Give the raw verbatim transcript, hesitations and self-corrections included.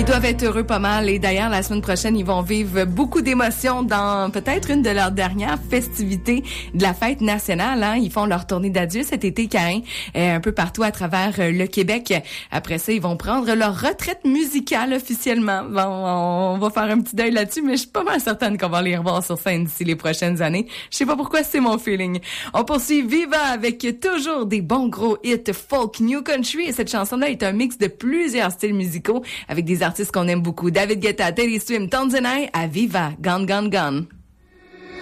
Ils doivent être heureux pas mal et d'ailleurs la semaine prochaine ils vont vivre beaucoup d'émotions dans peut-être une de leurs dernières festivités de la fête nationale. Hein. Ils font leur tournée d'adieu cet été, Caïn, un peu partout à travers le Québec. Après ça, ils vont prendre leur retraite musicale officiellement. Bon, on va faire un petit deuil là-dessus, mais je suis pas mal certaine qu'on va les revoir sur scène d'ici les prochaines années. Je sais pas pourquoi, c'est mon feeling. On poursuit Viva avec toujours des bons gros hits folk new country et cette chanson-là est un mix de plusieurs styles musicaux avec des artistes qu'on aime beaucoup. David Guetta, Teddy Swims, Tanzanite, à Viva, Gone Gone Gone.